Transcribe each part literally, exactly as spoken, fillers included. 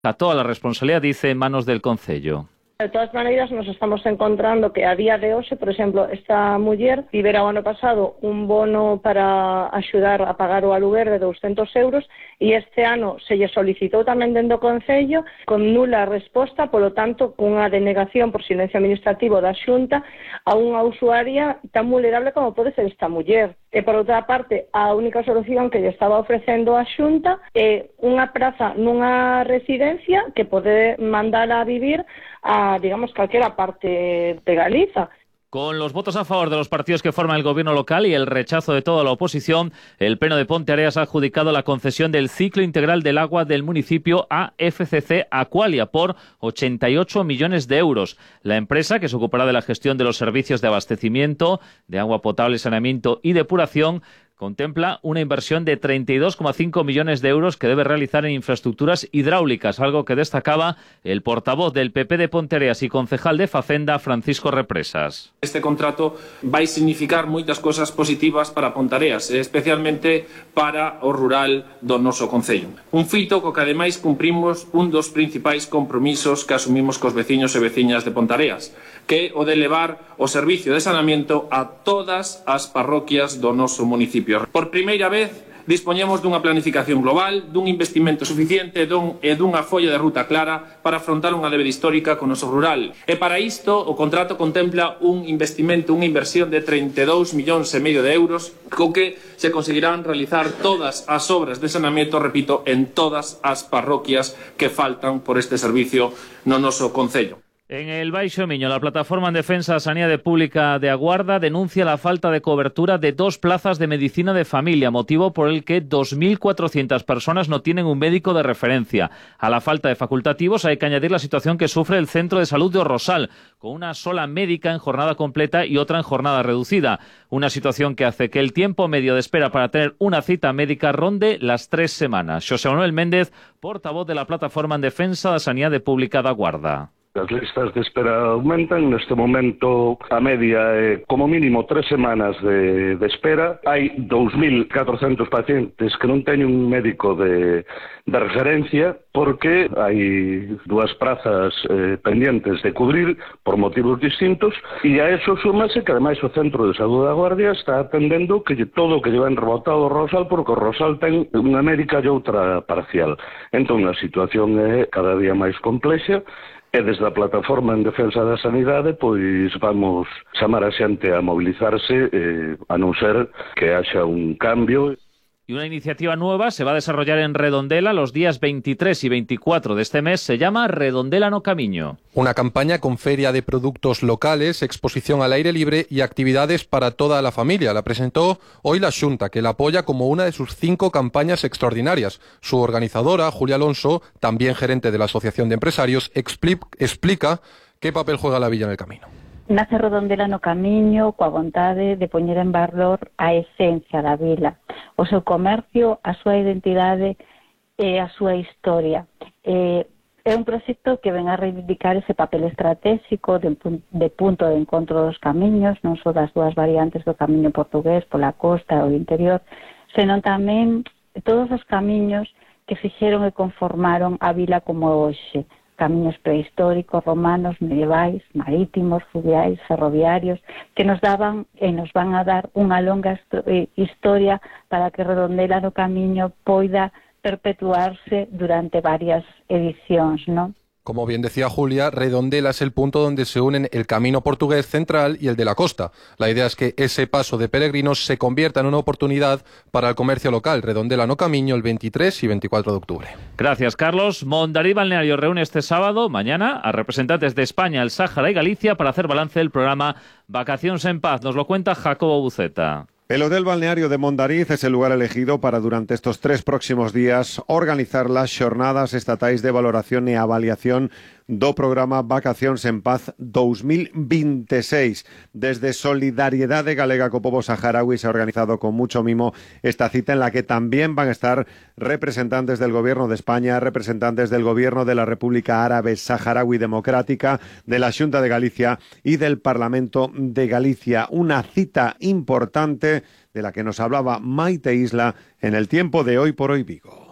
A toda la responsabilidad, dice, en manos del Concello. De todas maneiras, nos estamos encontrando que a día de hoxe, por exemplo, esta muller tivera o ano pasado un bono para axudar a pagar o aluguer de douscentos euros e este ano se lle solicitou tamén dende o Concello con nula resposta, polo tanto, cunha denegación por silencio administrativo da Xunta a unha usuaria tan vulnerable como pode ser esta muller. E, por outra parte, a única solución que lle estaba ofrecendo a Xunta é unha praza nunha residencia que pode mandar a vivir a, digamos, calquera parte de Galiza. Con los votos a favor de los partidos que forman el gobierno local y el rechazo de toda la oposición, el Pleno de Ponteareas ha adjudicado la concesión del ciclo integral del agua del municipio a F C C Aqualia por ochenta y ocho millones de euros. La empresa, que se ocupará de la gestión de los servicios de abastecimiento, de agua potable, saneamiento y depuración, contempla una inversión de treinta y dos coma cinco millones de euros que debe realizar en infraestructuras hidráulicas, algo que destacaba el portavoz del P P de Ponteareas y concejal de Facenda, Francisco Represas. Este contrato vai significar moitas cosas positivas para Ponteareas, especialmente para o rural do noso concello. Un fito co que ademais cumprimos un dos principais compromisos que asumimos cos veciños e veciñas de Ponteareas, que é o de levar o servicio de saneamiento a todas as parroquias do noso municipio. Por primeira vez, dispoñemos dunha planificación global, dun investimento suficiente dun, e dunha folla de ruta clara para afrontar unha débeda histórica con o noso rural. E para isto, o contrato contempla un investimento, unha inversión de treinta e dous millóns e medio de euros, co que se conseguirán realizar todas as obras de saneamento, repito, en todas as parroquias que faltan por este servicio no noso concello. En el Baixo Miño, la Plataforma en Defensa de Sanidade Pública de Aguarda denuncia la falta de cobertura de dos plazas de medicina de familia, motivo por el que dos mil cuatrocientas personas no tienen un médico de referencia. A la falta de facultativos hay que añadir la situación que sufre el Centro de Salud de Orrosal, con una sola médica en jornada completa y otra en jornada reducida. Una situación que hace que el tiempo medio de espera para tener una cita médica ronde las tres semanas. Xosé Manuel Méndez, portavoz de la Plataforma en Defensa de Sanidade Pública de Aguarda. As listas de espera aumentan, neste momento a media é como mínimo tres semanas de, de espera. Hai dous mil catrocentos pacientes que non teñen un médico de, de referencia porque hai dúas prazas eh, pendientes de cubrir por motivos distintos e a eso súmase que ademais o Centro de Saúde da Guardia está atendendo que todo o que llevan rebotado o Rosal porque o Rosal ten unha médica e outra parcial. Entón a situación é cada día máis complexa. E desde a Plataforma en Defensa da Sanidade, pois vamos chamar a xente a mobilizarse, eh, a non ser que haxa un cambio. Y una iniciativa nueva se va a desarrollar en Redondela los días veintitrés y veinticuatro de este mes. Se llama Redondela no Camiño. Una campaña con feria de productos locales, exposición al aire libre y actividades para toda la familia. La presentó hoy la Xunta, que la apoya como una de sus cinco campañas extraordinarias. Su organizadora, Julia Alonso, también gerente de la Asociación de Empresarios, explica qué papel juega la villa en el camino. Nace Redondela no Camiño coa vontade de poñer en valor a esencia da vila, o seu comercio, a súa identidade e a súa historia. Eh, é un proxecto que ven a reivindicar ese papel estratégico de, de punto de encontro dos camiños, non só das dúas variantes do camiño portugués pola costa ou interior, senón tamén todos os camiños que fixeron e conformaron a vila como hoxe. Camiños prehistóricos, romanos, medievais, marítimos, fluviais, ferroviarios, que nos daban e nos van a dar unha longa historia para que Redondela no Camiño poida perpetuarse durante varias edicións, non? Como bien decía Julia, Redondela es el punto donde se unen el camino portugués central y el de la costa. La idea es que ese paso de peregrinos se convierta en una oportunidad para el comercio local. Redondela no Camiño el veintitrés y veinticuatro de octubre. Gracias, Carlos. Mondariz Balneario reúne este sábado, mañana, a representantes de España, el Sáhara y Galicia para hacer balance del programa Vacaciones en Paz. Nos lo cuenta Jacobo Buceta. El Hotel Balneario de Mondariz es el lugar elegido para durante estos tres próximos días organizar las jornadas estatais de valoración e avaliación do programa Vacacións en Paz dos mil veintiséis. Desde Solidariedade Galega co Pobo Saharaui se ha organizado con mucho mimo esta cita en la que también van a estar representantes del Gobierno de España, representantes del Gobierno de la República Árabe Saharaui Democrática, de la Xunta de Galicia y del Parlamento de Galicia. Una cita importante de la que nos hablaba Maite Isla en el Tiempo de Hoy por Hoy Vigo.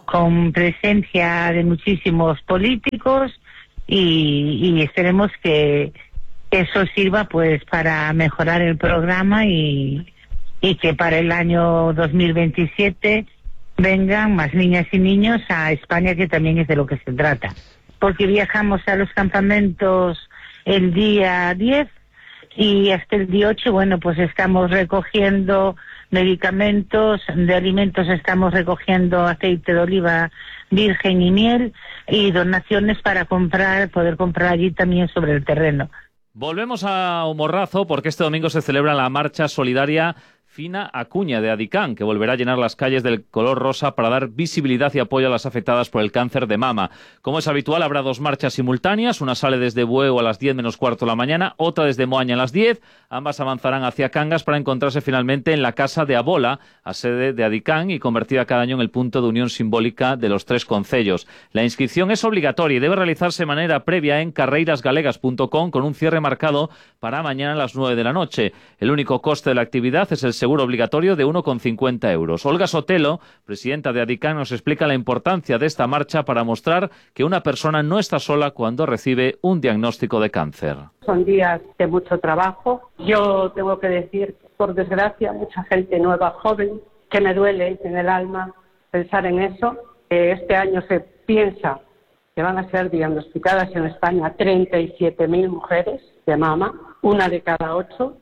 con presencia de muchísimos políticos y, y esperemos que eso sirva pues para mejorar el programa y, y que para el año dos mil veintisiete vengan más niñas y niños a España, que también es de lo que se trata. Porque viajamos a los campamentos el día diez y hasta el día ocho, bueno, pues estamos recogiendo medicamentos, de alimentos estamos recogiendo aceite de oliva virgen y miel y donaciones para comprar, poder comprar allí también sobre el terreno. Volvemos a Morrazo porque este domingo se celebra la marcha solidaria Fina Acuña de Adicán, que volverá a llenar las calles del color rosa para dar visibilidad y apoyo a las afectadas por el cáncer de mama. Como es habitual, habrá dos marchas simultáneas. Una sale desde Bueu a las diez menos cuarto de la mañana, otra desde Moaña a las diez. Ambas avanzarán hacia Cangas para encontrarse finalmente en la Casa de Abola, a sede de Adicán y convertida cada año en el punto de unión simbólica de los tres concellos. La inscripción es obligatoria y debe realizarse de manera previa en carreiras galegas punto com, con un cierre marcado para mañana a las nueve de la noche. El único coste de la actividad es el seguro obligatorio de uno con cincuenta euros. Olga Sotelo, presidenta de Adicán, nos explica la importancia de esta marcha para mostrar que una persona no está sola cuando recibe un diagnóstico de cáncer. Son días de mucho trabajo. Yo tengo que decir, por desgracia, mucha gente nueva, joven, que me duele en el alma pensar en eso. Este año se piensa que van a ser diagnosticadas en España treinta y siete mil mujeres de mama, una de cada ocho,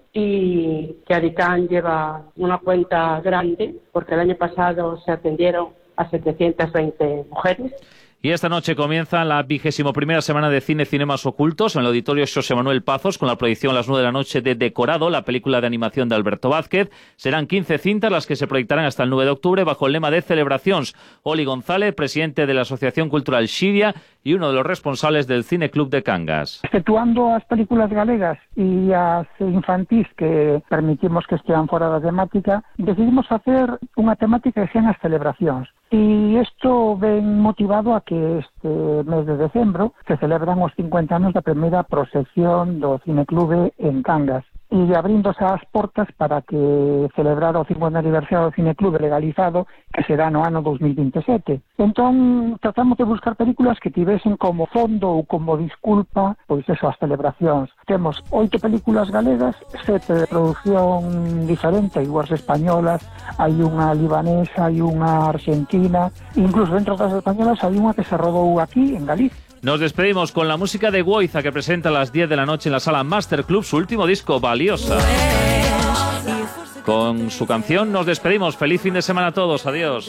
y que Adicán lleva una cuenta grande, porque el año pasado se atendieron a setecientas veinte mujeres. Y esta noche comienza la vigésimo primera semana de Cine Cinemas Ocultos en el Auditorio Xosé Manuel Pazos, con la proyección a las nueve de la noche de Decorado, la película de animación de Alberto Vázquez. Serán quince cintas las que se proyectarán hasta el nueve de octubre bajo el lema de Celebracións. Oli González, presidente de la Asociación Cultural Xiria y uno de los responsables del Cine Club de Cangas. Exceptuando as películas galegas e as infantís que permitimos que estean fora da temática, decidimos facer unha temática que sean as celebracións. E isto ven motivado a que este mes de decembro se celebran os cincuenta anos da primeira procesión do Cineclube en Cangas. E abríndose as portas para que celebrar o cincuenta aniversario do Cineclube legalizado, que será no ano dos mil veintisiete. Entón, tratamos de buscar películas que tivesen como fondo ou como disculpa, pois eso, as celebracións. Temos oito películas galegas, sete de producción diferente, iguas españolas, hai unha libanesa, hai unha argentina, incluso dentro das españolas hai unha que se rodou aquí, en Galicia. Nos despedimos con la música de Guoiza, que presenta a las diez de la noche en la sala Master Club su último disco, Valiosa. Con su canción nos despedimos. Feliz fin de semana a todos. Adiós.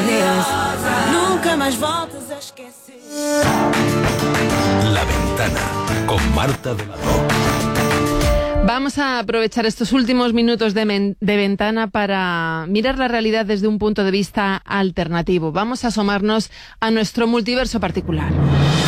La Ventana, con Marta de la Roca. Vamos a aprovechar estos últimos minutos de, men- de ventana para mirar la realidad desde un punto de vista alternativo. Vamos a asomarnos a nuestro multiverso particular.